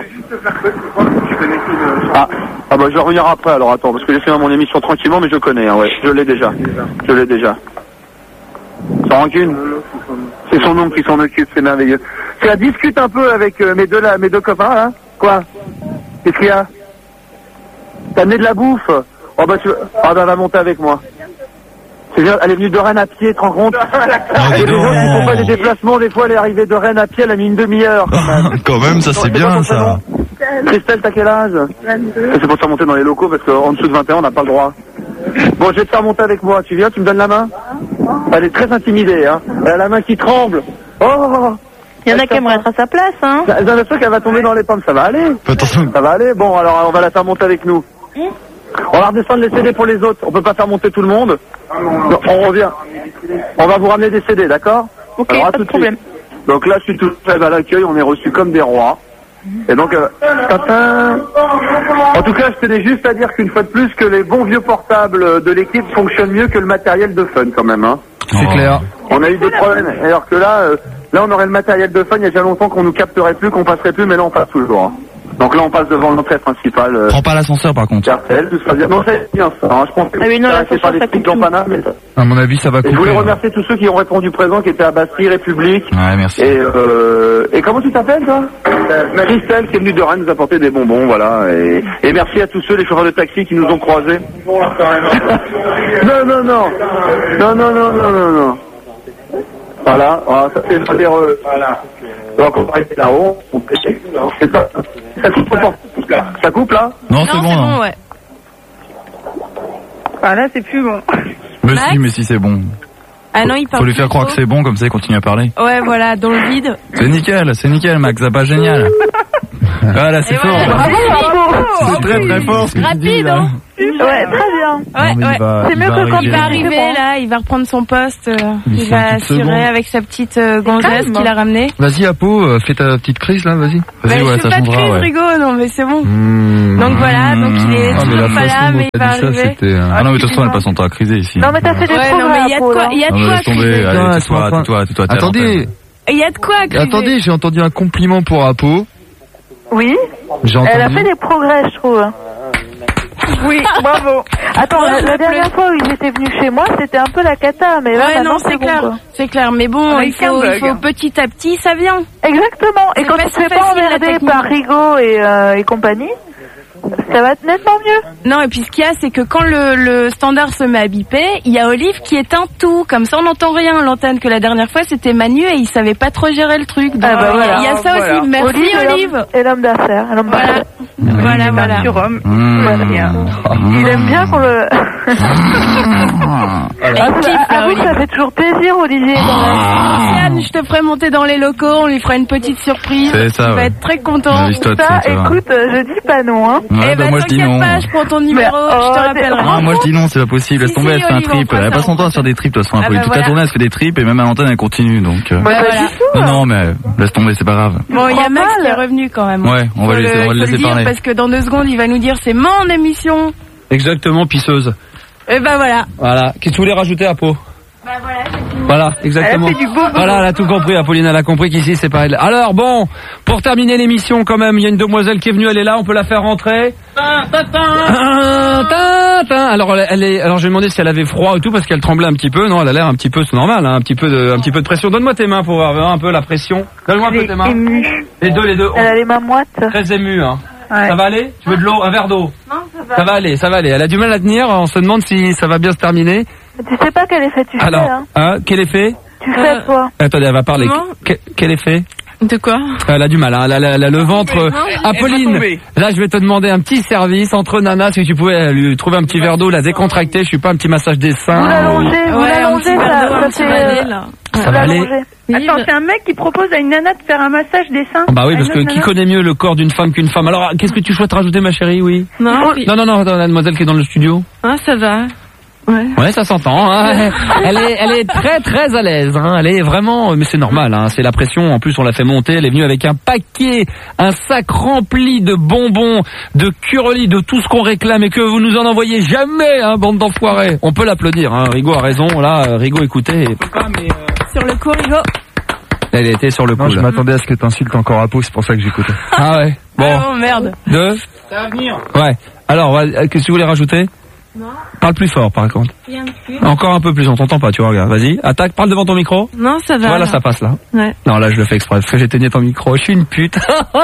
Ah, ah bah je vais revenir après, alors attends, parce que j'ai fait mon émission tranquillement, mais je connais, hein, ouais. Je l'ai déjà. Je l'ai déjà. Sans rancune. C'est son oncle qui s'en occupe, c'est merveilleux. Tu la discute un peu avec euh, mes deux là, mes deux copains, hein? Quoi? Qu'est-ce qu'il y a? T'as amené de la bouffe? Oh bah tu... Ah bah va monter avec moi. C'est bien, elle est venue de Rennes à pied, tu te rends compte? Il y a des gens qui font pas des déplacements, des fois elle est arrivée de Rennes à pied, elle a mis une demi-heure. Quand même, Quand même, ça c'est bien, ça. Christelle, t'as quel âge? C'est pour ça monter dans les locaux parce qu'en dessous de vingt et un on n'a pas le droit. Bon, je vais te faire monter avec moi, tu viens, tu me donnes la main? Elle est très intimidée, hein. Elle a la main qui tremble. Oh! Il y en a qui aimeraient être à sa place, hein. J'ai l'impression qu'elle va tomber dans les pommes, ça va aller. Attention. Ça va aller. Bon, alors on va la faire monter avec nous. On va redescendre les C D pour les autres. On peut pas faire monter tout le monde. Non, on revient. On va vous ramener des C D, d'accord? Ok, alors, à pas tout de problème. suite. Donc là, je suis tout seul à l'accueil. On est reçus comme des rois. Et donc, euh, tata. En tout cas, je tenais juste à dire qu'une fois de plus, que les bons vieux portables de l'équipe fonctionnent mieux que le matériel de fun, quand même. Hein. C'est clair. On a eu des problèmes. Alors que là, euh, là, on aurait le matériel de fun. Il y a déjà longtemps qu'on nous capterait plus, qu'on passerait plus, mais là, on passe toujours. Hein. Donc là, on passe devant l'entrée principale. Euh, Prends pas l'ascenseur par contre. Cartel, tout ça bien. Non, c'est bien ça. Hein. Je pense que Ah oui, non, c'est l'ascenseur, par les ça petites coupe tout. lampanadas, mais... À mon avis, ça va Et couper. je voulais là. remercier tous ceux qui ont répondu présent, qui étaient à Bastille, République. Ouais, merci. Et, euh, et comment tu t'appelles, toi? Christelle, qui est venue de Rennes nous apporter des bonbons, voilà. Et, et merci à tous ceux, les chauffeurs de taxi qui nous ont croisés. non, non, non. Non, non, non, non, non, non. Voilà, ah, ça fait malheureux. Voilà. Donc on va rester là-haut. On peut... C'est pas... Ça coupe pas. Ça coupe là? Non, c'est bon. non. ouais. Ah là, c'est plus bon. Mais Max si, mais si c'est bon. Ah non, il parle Faut lui faire plus croire que trop. c'est bon, comme ça il continue à parler. Ouais, voilà, dans le vide. C'est nickel, c'est nickel, Max, ça pas génial. Voilà, c'est fort. C'est très très fort ce que tu dis là. Ouais, très bien. Ouais, ouais. C'est mieux que quand il va arriver là, il va reprendre son poste, euh, il, il va assurer avec sa petite euh, gonzesse qu'il a ramenée. Vas-y Apo, euh, fais ta petite crise là, vas-y. Vas-y, bah, ouais, je fais ça pas changera. de crise, Ouais. Rigo, non mais c'est bon. Mmh. Donc voilà, donc il est ah, toujours pas là, mais il va arriver. Ah non, mais de toute façon, elle passe son temps à criser ici. Non, mais t'as fait des ouais, non, mais il y a de quoi, il y a de quoi criser. Allez, tais-toi, tais-toi, tais-toi. Attendez. Il y a de quoi criser. Attendez, j'ai entendu un compliment pour Apo. Oui. J'ai entendu. Elle a fait des progrès, je trouve. Oui, bravo. Attends, la, la dernière fois où ils étaient venus chez moi, c'était un peu la cata, mais là, ouais, non, c'est bon, clair, quoi. c'est clair. Mais bon, il faut, il faut petit à petit, ça vient. Exactement. Et quand tu te fais pas emmerder par Rigo et, euh, et compagnie, ça va nettement mieux. Non, et puis ce qu'il y a, c'est que quand le, le standard se met à biper, il y a Olive qui éteint tout. Comme ça, on n'entend rien à l'antenne. Que la dernière fois, c'était Manu et il savait pas trop gérer le truc. Donc, ah bah voilà. Il y a ça voilà. aussi. Merci Olive. Olive. Et l'homme d'affaires. L'homme voilà. d'affaires. Voilà, voilà. Surhomme. Mmh. Il aime bien qu'on le... Ah, vous, ça fait toujours plaisir, Olivier. Yann, je te ferai monter dans les locaux, on lui fera une petite surprise. C'est ça, il va ouais. être très content. Ça, ça écoute, je dis pas non, hein. Ouais, eh bah, bah, moi je dis non. Pas, je prends ton numéro, mais, je oh, te rappellerai. Ah, moi je dis non, c'est pas possible. Laisse si, tomber, si, elle fait un Olive, trip. Elle a pas son temps à faire des trips, de toute façon. Ah bah, toute voilà. la tournée, elle fait des trips et même à l'antenne, elle continue. Donc. Euh... Ouais, voilà. Non, non, mais laisse tomber, c'est pas grave. Bon, il y a Max qui est revenu quand même. Ouais, on va, faut laisser, le, on va le laisser le dire parler. parce que dans deux secondes, il va nous dire c'est mon émission. Exactement, pisseuse. Et ben voilà. Voilà. Qu'est-ce que tu voulais rajouter, Apo? Bah voilà, c'est tout. Voilà, exactement. Elle a fait du beau voilà, elle a tout compris, Apolline, elle a compris qu'ici c'est pas elle. Alors bon, pour terminer l'émission quand même, il y a une demoiselle qui est venue, elle est là, on peut la faire rentrer. Alors elle est, alors j'ai demandé si elle avait froid et tout parce qu'elle tremblait un petit peu. Non, elle a l'air un petit peu, c'est normal, hein, un petit peu de, un petit peu de pression. Donne-moi tes mains pour voir un peu la pression. Donne-moi un peu tes mains. Émue. Les deux, les deux. Elle a les mains moites. Très émue, hein. Ouais. Ça va aller? Tu veux de l'eau? Un verre d'eau? Non, ça va. Ça va aller, ça va aller. Elle a du mal à tenir, on se demande si ça va bien se terminer. Tu sais pas quel effet tu Alors, fais, hein. hein, quel effet? Tu fais, Euh, toi. Attendez, elle va parler. Comment Que- quel effet? De quoi? Elle a du mal, hein. Elle a, elle a- elle a le ventre. euh, Apolline, là je vais te demander un petit service entre Nana, si tu pouvais lui trouver un petit verre d'eau, la décontracter, je suis pas un petit massage des seins. Vous l'allongez, vous Ouais, un l'allongez, petit verre ça, d'eau, un ça petit fait... balai, euh, là. Ça vous va aller. l'allongez. Attends, c'est un mec qui propose à une nana de faire un massage des seins. Bah oui, À parce une que autre qui nana. connaît mieux le corps d'une femme qu'une femme? Alors, qu'est-ce que tu souhaites rajouter, ma chérie? Oui. Non, Non, non, non, attends, la demoiselle qui est dans le studio. ah, ça va. Ouais. Ouais, ça s'entend. Hein. Elle est, elle est très, très à l'aise. Hein. Elle est vraiment, mais c'est normal. Hein. C'est la pression. En plus, on l'a fait monter. Elle est venue avec un paquet, un sac rempli de bonbons, de curelis, de tout ce qu'on réclame et que vous nous en envoyez jamais, hein, bande d'enfoirés. On peut l'applaudir. Hein. Rigo a raison. Là, Rigo, écoutez. Sur le coup, Rigo. Elle était sur le coup. Non, je là. m'attendais à ce que t'insultes encore Apo, c'est pour ça que j'écoutais. Ah ouais. Bon. Oh merde. Deux. Ça va venir. Ouais. Alors, ouais, qu'est-ce que tu voulais rajouter? Non. Parle plus fort, par contre. Rien de plus. Encore un peu plus, on t'entend pas, tu vois, regarde. Vas-y, attaque, parle devant ton micro. Non, ça va. Voilà, ça passe là. Ouais. Non, là, je le fais exprès, parce que j'ai éteigné ton micro. Je suis une pute.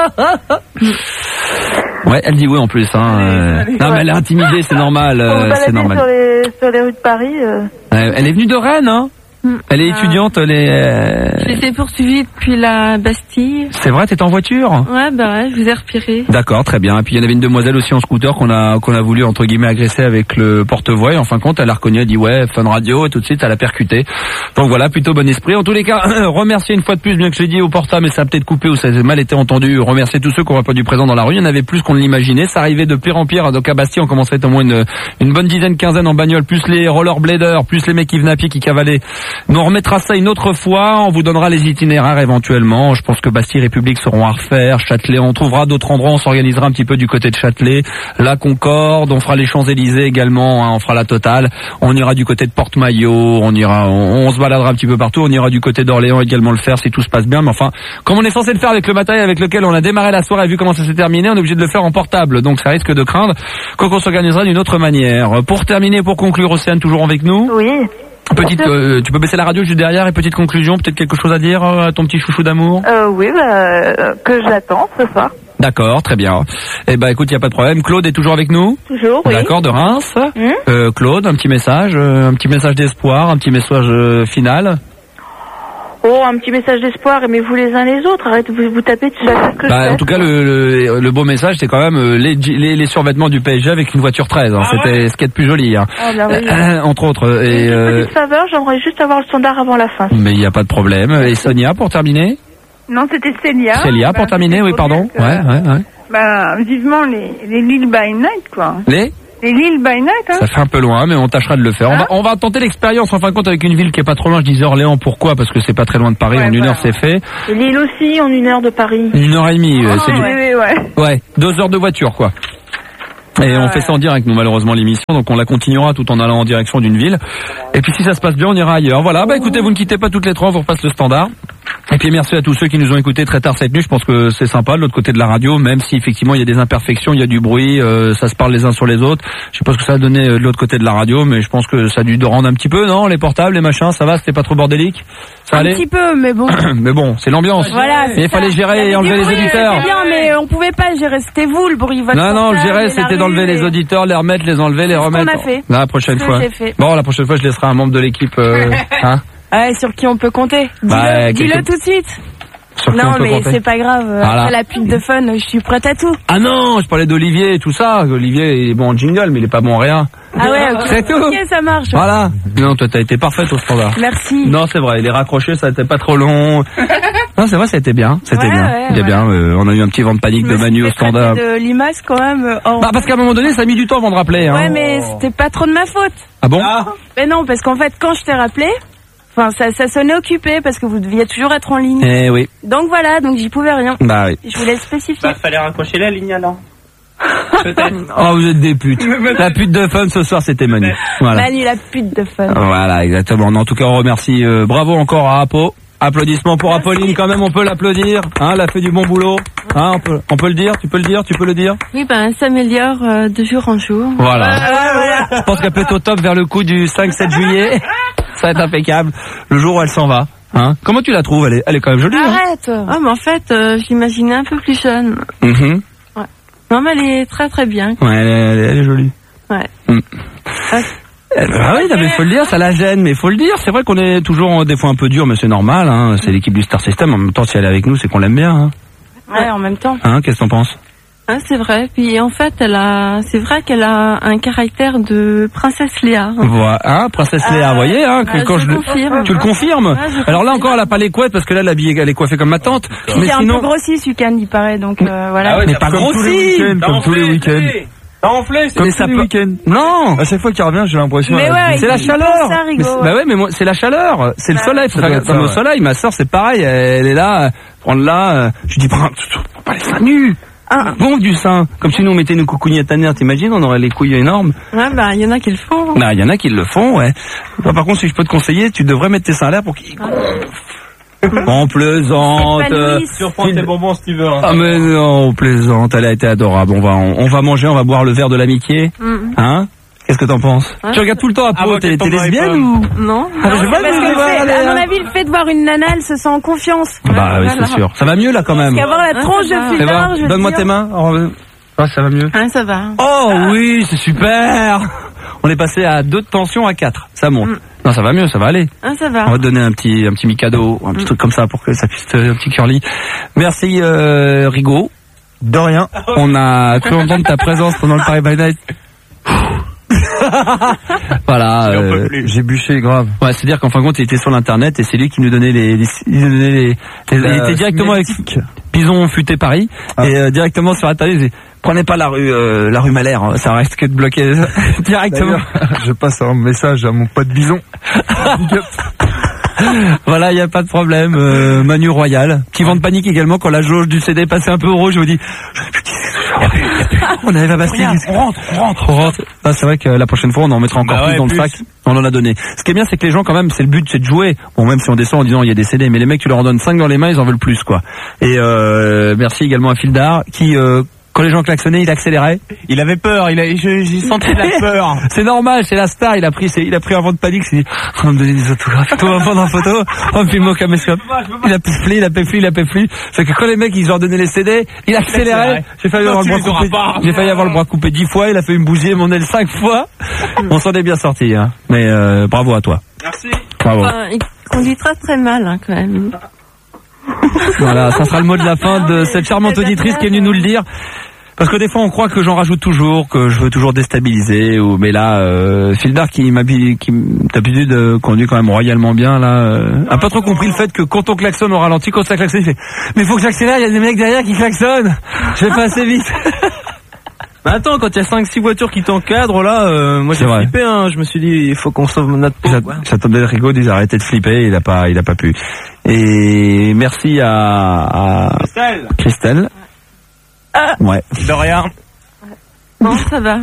Ouais, elle dit oui en plus. Hein. euh. Non, mais elle est intimidée, c'est normal. Pour euh, vous c'est balader normal. sur les, sur les rues de Paris. Euh... Euh, elle est venue de Rennes, hein. Elle est étudiante, elle est... euh, Je les ai poursuivis depuis la Bastille. C'est vrai, t'étais en voiture? Ouais, bah ouais, je vous ai repéré. D'accord, très bien. Et puis il y en avait une demoiselle aussi en scooter qu'on a qu'on a voulu entre guillemets agresser avec le porte-voix. Et en fin de compte, elle a reconnu, elle a dit ouais, Fun Radio, et tout de suite elle a percuté. Donc voilà, plutôt bon esprit. En tous les cas, remercier une fois de plus, bien que je l'ai dit au portable, mais ça a peut-être coupé ou ça a mal été entendu. Remercier tous ceux qui ont répondu présent dans la rue. Il y en avait plus qu'on ne l'imaginait. Ça arrivait de pire en pire. Donc à Bastille, on commençait à être au moins une une bonne dizaine, quinzaine en bagnole, plus les rollerbladers, plus les mecs qui venaient à pied, qui cavalaient. Mais on remettra ça une autre fois, on vous donnera les itinéraires éventuellement. Je pense que Bastille, République seront à refaire, Châtelet, on trouvera d'autres endroits, on s'organisera un petit peu du côté de Châtelet, la Concorde, on fera les Champs-Élysées également, hein, on fera la totale. On ira du côté de Porte-Maillot, on ira, on, on se baladera un petit peu partout, on ira du côté d'Orléans également le faire si tout se passe bien. Mais enfin, comme on est censé le faire avec le matériel avec lequel on a démarré la soirée et vu comment ça s'est terminé, on est obligé de le faire en portable, donc ça risque de craindre. Quoi qu'on s'organisera d'une autre manière. Pour terminer, pour conclure, Océane toujours avec nous. Oui. Petite, euh, tu peux baisser la radio juste derrière et petite conclusion, peut-être quelque chose à dire à ton petit chouchou d'amour? Euh, oui, bah, euh, que j'attends ce soir. D'accord, très bien. Eh ben, écoute, il y a pas de problème. Claude est toujours avec nous. Toujours, oui. D'accord, de Reims. Mmh. Euh, Claude, un petit message, euh, un petit message d'espoir, un petit message euh, final. Oh, un petit message d'espoir, aimez-vous les uns les autres, arrêtez de vous, vous taper dessus. C'est ce que Bah, je en tout cas, le, le, le beau message, c'est quand même euh, les, les, les survêtements du P S G avec une voiture treize. Hein. Ah C'était ouais. ce qu'il y a de plus joli. Hein. Ah, bah oui. Euh, entre autres. Et, Une euh, petite faveur, j'aimerais juste avoir le standard avant la fin. mais il n'y a pas de problème. Et Sonia, pour terminer? Non, c'était Célia. Célia, Bah, pour terminer, c'était oui, pour pardon. dire que- Ouais, ouais, ouais. Bah, vivement les, les Lille by Night, quoi. Les Les Lille by Night, hein. Ça fait un peu loin, mais on tâchera de le faire. Hein on, va, on va tenter l'expérience, en fin de compte, avec une ville qui est pas trop loin. Je disais Orléans, pourquoi? Parce que c'est pas très loin de Paris, ouais, en une voilà. heure c'est fait. Et Lille aussi, en une heure de Paris. Une heure et demie, oh, c'est ouais, ouais, ouais. Ouais, deux heures de voiture, quoi. Et ah on ouais. fait ça en direct, nous, malheureusement, l'émission, donc on la continuera tout en allant en direction d'une ville. Et puis si ça se passe bien, on ira ailleurs. Voilà, bah écoutez, vous ne quittez pas toutes les trois, on vous repasse le standard. Et puis merci à tous ceux qui nous ont écoutés très tard cette nuit. Je pense que c'est sympa de l'autre côté de la radio, même si effectivement il y a des imperfections, il y a du bruit, euh, ça se parle les uns sur les autres. Je sais pas ce que ça a donné de l'autre côté de la radio, mais je pense que ça a dû rendre un petit peu, non? Les portables, les machins, ça va? C'était pas trop bordélique? Ça un allait? petit peu, mais bon. Mais bon, c'est l'ambiance. Voilà. Mais il fallait gérer et enlever les auditeurs. C'est bien, mais on pouvait pas gérer. C'était vous le bruit. Votre non, non, le gérer, c'était d'enlever les auditeurs, les remettre, les enlever, les remettre. On a fait. La prochaine fois. Fait. Bon, la prochaine fois, je laisserai un membre de l'équipe. Euh, hein ouais, sur qui on peut compter. Dis-le, bah, dis-le quelques... tout de suite. Non mais c'est pas grave, voilà. Après la pute de fun, je suis prête à tout. Ah non, je parlais d'Olivier et tout ça. Olivier il est bon en jingle, mais il est pas bon en rien. Ah ouais, ok, c'est tout. Ok, ça marche. Voilà. Non, toi t'as été parfaite au standard. Merci. Non, c'est vrai, les raccrochés ça n'était pas trop long. Non, c'est vrai, ça a été bien, c'était ouais, bien. Ouais, il est ouais. bien, euh, on a eu un petit vent de panique mais de Manu au standard. De limace quand même. Oh. Bah parce qu'à un moment donné, ça a mis du temps avant de rappeler. Hein. Ouais, mais c'était pas trop de ma faute. Ah bon? Ah. Mais non, parce qu'en fait, quand je t'ai rappelé. Enfin, ça, ça sonnait occupé parce que vous deviez toujours être en ligne. Eh oui. Donc voilà, donc j'y pouvais rien. Bah oui. Je voulais spécifier. Bah, fallait raccrocher la ligne alors. Peut-être. Oh, vous êtes des putes. La pute de fun ce soir, c'était Manu. Voilà. Manu, la pute de fun. Voilà, exactement. En tout cas, on remercie. Euh, bravo encore à Apo. Applaudissements pour Merci. Apolline, quand même, on peut l'applaudir. Hein, elle a fait du bon boulot. Hein, on peut, on peut le dire. Tu peux le dire. Tu peux le dire. Oui, ben, elle s'améliore euh, de jour en jour. Voilà. Ouais, voilà. Je pense qu'elle peut être au top vers le coup du cinq sept juillet. Ça va être impeccable. Le jour où elle s'en va. Hein. Comment tu la trouves? Elle est, elle est quand même jolie. Arrête. Ah, hein. oh, mais en fait, euh, je l'imaginais un peu plus jeune. Mm-hmm. Ouais. Non, mais elle est très très bien. Ouais, elle est, elle est, elle est jolie. Ouais. Mm. ouais. Ah oui, mais faut le dire, ça la gêne, mais faut le dire. C'est vrai qu'on est toujours des fois un peu dur, mais c'est normal. Hein. C'est l'équipe du Star System. En même temps, si elle est avec nous, c'est qu'on l'aime bien. Hein. Ouais, en même temps. Hein, qu'est-ce que t'en penses? Ah, c'est vrai. Puis en fait, elle a, c'est vrai qu'elle a un caractère de princesse Léa. Voilà, hein, princesse Léa, vous voyez, hein, que ah, quand je, je le confirme. Tu le confirmes? Ouais, Alors là encore, elle a pas les couettes parce que là, elle, habillée, elle est coiffée comme ma tante. Mais sinon, un peu grossi, Sukan, il paraît, donc euh, voilà. Ah ouais, mais pas grossi, comme tous les week-ends. T'as enflé, c'est comme tous les week-ends. Non. À chaque fois qu'il revient, j'ai l'impression. Mais ouais, c'est la chaleur. Ça, mais bah ouais, mais moi, c'est la chaleur. C'est bah, le soleil. Faut faire comme au soleil. Ma sœur, c'est pareil. Elle est là, prendre là. Je dis, prends pas les seins nus. Ah, bon du sein. Comme si nous on mettait nos coucougnes à ta mère, t'imagines, on aurait les couilles énormes. Ouais, bah, il y en a qui le font. Bah, il y en a qui le font, ouais. Bah, par contre, si je peux te conseiller, tu devrais mettre tes seins à l'air pour qu'ils... On plaisante. Surprends tes bonbons si tu veux. Hein. Ah mais non, on plaisante. Elle a été adorable. On va, on, on va manger, on va boire le verre de l'amitié. Mm. Hein? Qu'est-ce que t'en penses? Ouais. Tu regardes tout le temps à Pau, ah, t'es lesbienne ou? Non. Ah, non, je sais pas, parce que fait, à mon avis, le fait de voir une nana, elle se sent en confiance. Bah oui, c'est sûr. Ça va mieux là quand même. Parce qu'avoir la tronche de flipard, je donne-moi tes mains. Ah, ça va mieux. Ah, ça va. Oh oui, c'est super. On est passé à deux de tension à quatre. Ça monte. Mm. Non, ça va mieux, ça va aller. Ah, ça va. On va te donner un petit, un petit Mikado, un petit mm. truc comme ça pour que ça puisse te, un petit curly. Merci, euh, Rigaud. De rien. On a cru entendre ta présence pendant le Paris by Night. Voilà, euh, j'ai bûché grave. Ouais, c'est-à-dire qu'en fin de compte, il était sur l'internet et c'est lui qui nous donnait les, les, il, nous donnait les, les il était directement avec Pison Futé Paris ah. et euh, directement sur internet. Il disait, prenez pas la rue, euh, la rue Malher, hein, ça reste que de bloquer directement. Je passe un message à mon pote Bison. Voilà, il y a pas de problème. Euh, Manu Royal, qui vend de panique également quand la jauge du C D passait un peu au rouge. Je vous dis, je n'ai plus on arrive à Bastille. On rentre, on rentre, on rentre. Ah, c'est vrai que la prochaine fois, on en mettra encore bah plus ouais, dans plus. le sac. On en a donné. Ce qui est bien, c'est que les gens, quand même, c'est le but, c'est de jouer. Bon, même si on descend en disant il y a des C D, mais les mecs, tu leur en donnes cinq dans les mains, ils en veulent plus, quoi. Et euh, merci également à Fildar, qui euh, quand les gens klaxonnaient, il accélérait. Il avait peur, il a, j'ai senti de la peur. C'est normal, c'est la star, il a pris, il a pris un vent de panique, il s'est dit, on va me donner des autographes, on va me prendre en photo, on me filme au caméscope. Il a péflé, il a péflé, il a péflé. C'est que quand les mecs, ils leur donnaient les C D, il accélérait. J'ai failli avoir le bras coupé, j'ai failli avoir le bras coupé dix fois, il a fait une bousiller mon aile cinq fois. On s'en est bien sorti, hein. Mais, euh, bravo à toi. Merci. Bravo. Enfin, il conduit très très mal, hein, quand même. Voilà, ça sera le mot de la fin de cette charmante auditrice qui est venue nous le dire. Parce que des fois on croit que j'en rajoute toujours, que je veux toujours déstabiliser, ou mais là, euh, Fildar qui m'a qui d'habitude euh, conduit quand même royalement bien là, euh, a pas trop compris le fait que quand on klaxonne au ralenti, quand ça klaxonne, il fait mais faut que j'accélère, il y a des mecs derrière qui klaxonnent, je vais pas assez vite. Bah attends, quand il y a cinq six voitures qui t'encadrent là, euh, moi j'ai flippé, hein, je me suis dit il faut qu'on sauve notre peau. J'attendais le Rico disait arrêtez de flipper, il a pas, il a pas pu. Et merci à, à Christelle. Christelle. Ah. Ouais. De rien. Bon, ça va.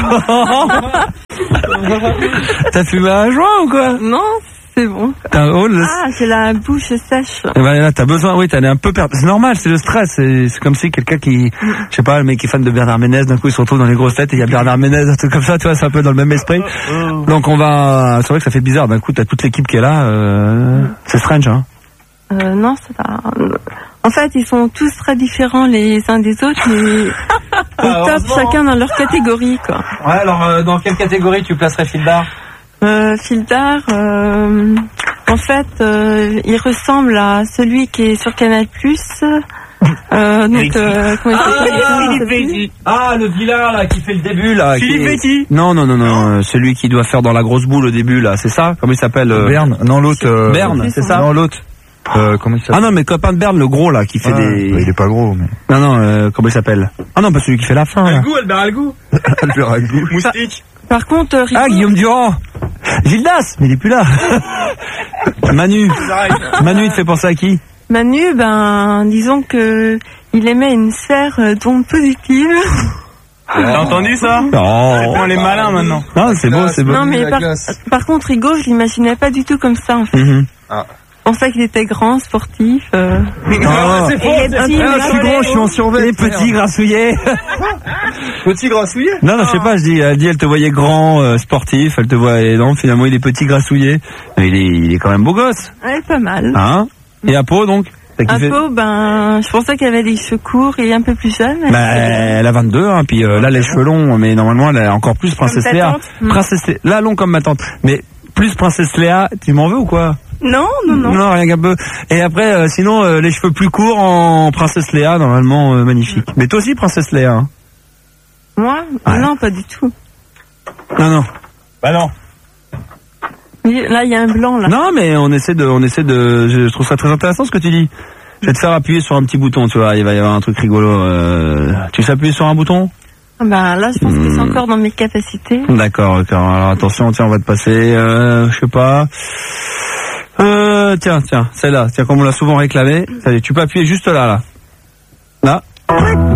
T'as fumé un joint ou quoi? Non, c'est bon. T'as, oh, le... Ah, j'ai la bouche sèche. Et ben là, t'as besoin, oui, t'as un peu perdu. C'est normal, c'est le stress. C'est, c'est comme si quelqu'un qui, je sais pas, le mec qui est fan de Bernard Ménez, d'un coup il se retrouve dans les grosses têtes et il y a Bernard Ménez, un truc comme ça, tu vois, c'est un peu dans le même esprit. Donc on va, c'est vrai que ça fait bizarre. D'un coup, t'as toute l'équipe qui est là. Euh... C'est strange, hein. Euh, non, ça va. En fait, ils sont tous très différents les uns des autres, mais au top, chacun dans leur catégorie, quoi. Ouais, alors euh, dans quelle catégorie tu placerais Fildar? Euh, Fildar, euh, en fait, euh, il ressemble à celui qui est sur Canal plus. Euh, donc, euh, comment il s'appelle? Ah, le vilain là qui fait le début là. Philippe Betty. Non, non, non, non, euh, celui qui doit faire dans la grosse boule au début là, c'est ça? Comment il s'appelle? euh... Berne. Non, l'autre. Euh... Berne, c'est ça? Non, l'autre. Euh, comment il s'appelle? Ah non, mais copain de Berne, le gros là, qui fait ah, des. Bah, il est pas gros, mais. Non, non, euh, comment il s'appelle? Ah non, pas celui qui fait la fin. Là. Algou, Albert Algou. Albert Algou. Moustique. Par contre, Rico... Ah, Guillaume Durand. Gildas, mais il est plus là. Manu. Manu, il te fait penser à qui? Manu, ben, disons que il émet une sphère d'ondes positives. T'as entendu ça? Non. On est malins maintenant. Non, c'est beau, c'est beau. Non, mais par, par contre, Rigo, je l'imaginais pas du tout comme ça, en fait. Mm-hmm. Ah. Je pensais qu'il était grand, sportif. Euh... Non, c'est faux, c'est petit, je suis grand, je suis en survêt. Les petits grassouillés. Petit grassouillé? Non, non, je sais pas, je dis, elle dit, elle te voyait grand, euh, sportif, elle te voit, et non, finalement, il est petit grassouillé. Mais il est, il est quand même beau gosse. Ouais, pas mal. Hein? Et à peau, donc? À peau, ben, je pensais qu'elle avait des cheveux courts et un peu plus jeune. Bah, elle a vingt-deux, hein, puis euh, là, les cheveux longs, mais normalement, elle a encore plus Princesse Léa. Princesse Léa, là, long comme ma tante. Mais plus Princesse Léa, tu m'en veux ou quoi? Non, non, non. Non, rien qu'un peu. Et après, euh, sinon, euh, les cheveux plus courts en Princesse Léa, normalement, euh, magnifique. Mais toi aussi, Princesse Léa, hein? Moi? Ouais. Non, pas du tout. Non, non. Bah non. Là, il y a un blanc, là. Non, mais on essaie de, on essaie de, je trouve ça très intéressant ce que tu dis. Je vais te faire appuyer sur un petit bouton, tu vois, il va y avoir un truc rigolo. Euh... Tu sais appuyer sur un bouton? Ben là, je pense mmh. que c'est encore dans mes capacités. D'accord, d'accord. Alors attention, tiens, on va te passer, euh, je sais pas. Euh, tiens, tiens, celle-là, tiens, comme on l'a souvent réclamé. Ça y est, tu peux appuyer juste là, là. Là.